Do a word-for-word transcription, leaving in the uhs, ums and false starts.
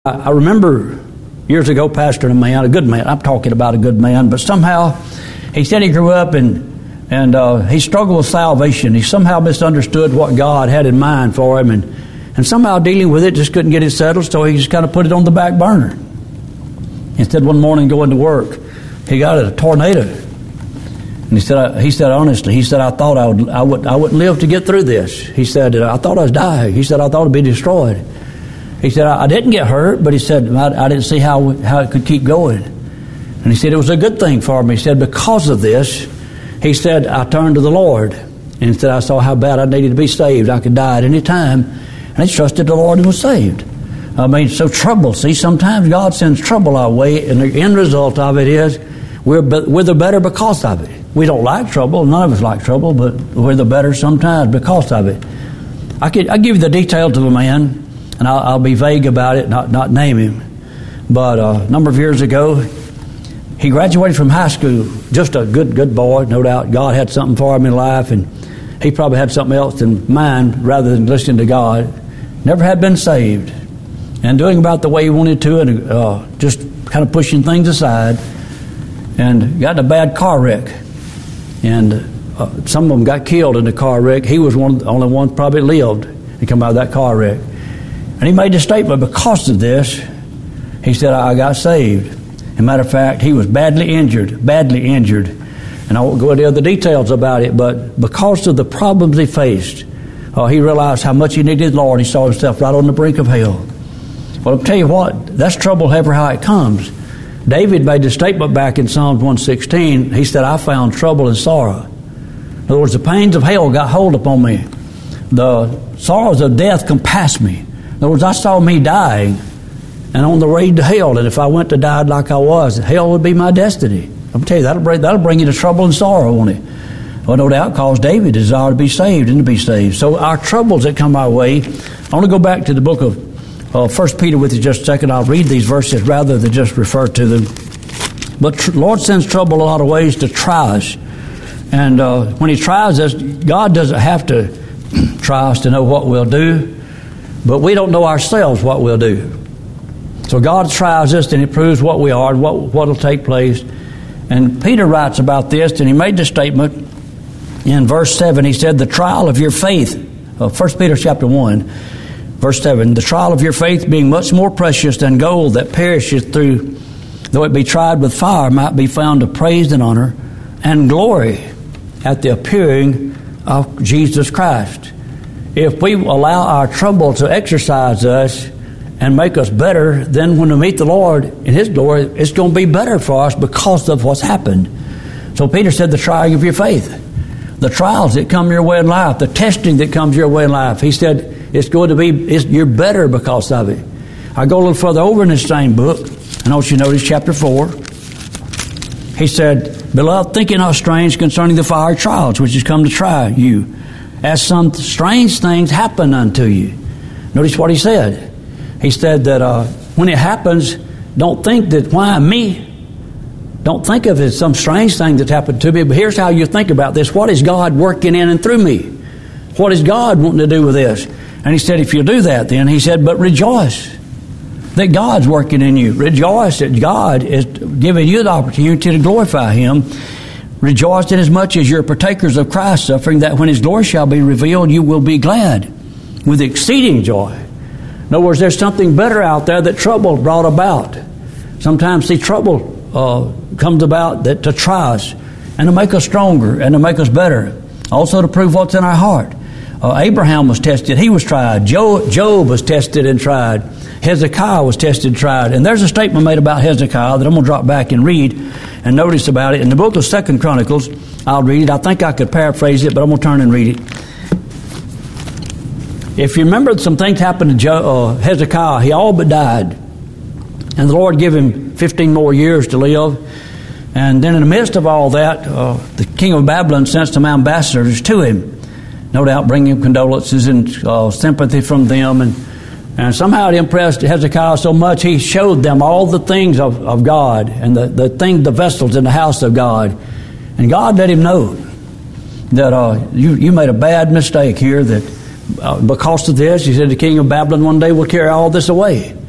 I remember years ago pastoring a man, a good man. I'm talking about a good man, but somehow he said he grew up and and uh, he struggled with salvation. He somehow misunderstood what God had in mind for him, and, and somehow dealing with it just couldn't get it settled, so he just kind of put it on the back burner. Instead, one morning going to work, he got a tornado, and he said, I, he said honestly, he said I thought I would I would I wouldn't live to get through this. He said I thought I was dying. He said I thought I'd be destroyed. He said, I didn't get hurt, but he said, I, I didn't see how how it could keep going. And he said, it was a good thing for me. He said, because of this, he said, I turned to the Lord. And he said, I saw how bad I needed to be saved. I could die at any time. And he trusted the Lord and was saved. I mean, so trouble. See, sometimes God sends trouble our way, and the end result of it is we're, we're the better because of it. We don't like trouble. None of us like trouble, but we're the better sometimes because of it. I could I give you the details of a man. And I'll, I'll be vague about it, not not name him. But uh, a number of years ago, he graduated from high school. Just a good, good boy, no doubt. God had something for him in life, and he probably had something else in mind rather than listening to God. Never had been saved. And doing about the way he wanted to, and uh, just kind of pushing things aside. And got in a bad car wreck. And uh, some of them got killed in the car wreck. He was one, the only one probably lived and come out of that car wreck. And he made a statement, because of this, he said, I got saved. As a matter of fact, he was badly injured, badly injured. And I won't go into other details about it, but because of the problems he faced, uh, he realized how much he needed the Lord. He saw himself right on the brink of hell. Well, I'll tell you what, that's trouble ever how it comes. David made the statement back in Psalms one sixteen. He said, I found trouble and sorrow. In other words, the pains of hell got hold upon me. The sorrows of death compassed me. In other words, I saw me dying and on the road to hell, and if I went to die like I was, hell would be my destiny. I'm tell you, that'll bring, that'll bring you to trouble and sorrow, won't it? Well, no doubt, because David desired to be saved and to be saved. So our troubles that come our way, I want to go back to the book of uh, First Peter with you just a second. I'll read these verses rather than just refer to them. But tr- Lord sends trouble a lot of ways to try us. And uh, when He tries us, God doesn't have to try us to know what we'll do. But we don't know ourselves what we'll do. So God tries us, and He proves what we are and what what will take place. And Peter writes about this, and he made the statement in verse seven. He said, the trial of your faith, uh, First Peter chapter one, verse seven, the trial of your faith being much more precious than gold that perisheth through, though it be tried with fire, might be found to praise and honor and glory at the appearing of Jesus Christ. If we allow our trouble to exercise us and make us better, then when we meet the Lord in His glory, it's going to be better for us because of what's happened. So Peter said the trying of your faith, the trials that come your way in life, the testing that comes your way in life. He said it's going to be, it's, you're better because of it. I go a little further over in this same book, and I want you to notice chapter four. He said, beloved, think it not strange concerning the fiery trials which has come to try you, as some strange things happen unto you. Notice what he said. He said that uh, when it happens, don't think that, why me? Don't think of it as some strange thing that's happened to me, but here's how you think about this. What is God working in and through me? What is God wanting to do with this? And he said, if you do that, then he said, but rejoice that God's working in you. Rejoice that God is giving you the opportunity to glorify Him. Rejoice inasmuch as you're partakers of Christ's suffering, that when His glory shall be revealed, you will be glad with exceeding joy. In other words, there's something better out there that trouble brought about. Sometimes, see, trouble uh, comes about that to try us and to make us stronger and to make us better. Also to prove what's in our heart. Uh, Abraham was tested. He was tried. Job, Job was tested and tried. Hezekiah was tested and tried. And there's a statement made about Hezekiah that I'm going to drop back and read and notice about it. In the book of Second Chronicles, I'll read it. I think I could paraphrase it, but I'm going to turn and read it. If you remember, some things happened to Jo- uh, Hezekiah. He all but died. And the Lord gave him fifteen more years to live. And then in the midst of all that, uh, the king of Babylon sent some ambassadors to him. No doubt bringing condolences and uh, sympathy from them. And, and somehow it impressed Hezekiah so much, he showed them all the things of, of God and the, the things, the vessels in the house of God. And God let him know that uh, you, you made a bad mistake here, that uh, because of this, he said, the king of Babylon one day will carry all this away.